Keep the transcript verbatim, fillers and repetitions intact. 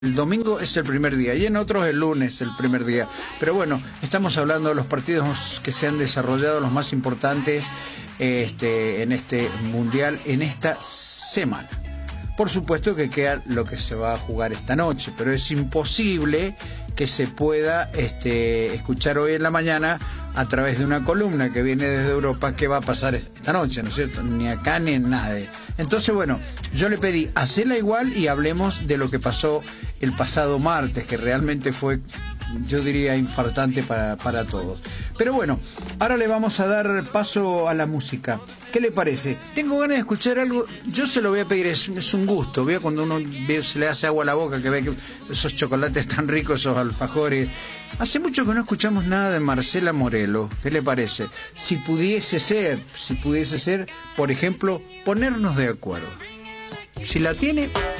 El domingo es el primer día y en otros el lunes el primer día. Pero bueno, estamos hablando de los partidos que se han desarrollado, los más importantes este, en este mundial, en esta semana. Por supuesto que queda lo que se va a jugar esta noche, pero es imposible que se pueda este, escuchar hoy en la mañana a través de una columna que viene desde Europa qué va a pasar esta noche, ¿no es cierto? Ni acá ni en nadie. Entonces, bueno, yo le pedí, hacela igual y hablemos de lo que pasó el pasado martes, que realmente fue, yo diría, infartante para, para todos. Pero bueno, ahora le vamos a dar paso a la música. ¿Qué le parece? Tengo ganas de escuchar algo, yo se lo voy a pedir, es, es un gusto, veo cuando uno ve, se le hace agua a la boca, que ve que esos chocolates tan ricos, esos alfajores. Hace mucho que no escuchamos nada de Marcela Morelo, ¿qué le parece? Si pudiese ser, si pudiese ser, por ejemplo, ponernos de acuerdo. Si la tiene...